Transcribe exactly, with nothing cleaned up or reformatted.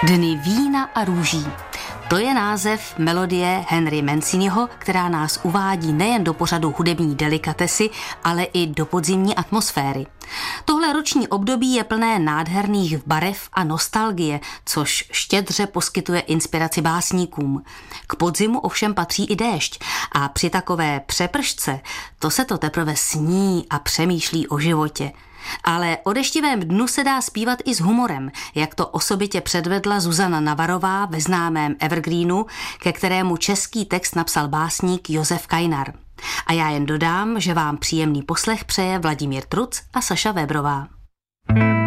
Dny vína a růží. To je název melodie Henry Manciniho, která nás uvádí nejen do pořadu hudební delikatesy, ale i do podzimní atmosféry. Tohle roční období je plné nádherných barev a nostalgie, což štědře poskytuje inspiraci básníkům. K podzimu ovšem patří i déšť a při takové přepršce to se to teprve sní a přemýšlí o životě. Ale o deštivém dnu se dá zpívat i s humorem, jak to osobitě předvedla Zuzana Navarová ve známém Evergreenu, ke kterému český text napsal básník Josef Kajnar. A já jen dodám, že vám příjemný poslech přeje Vladimír Truc a Saša Vébrová.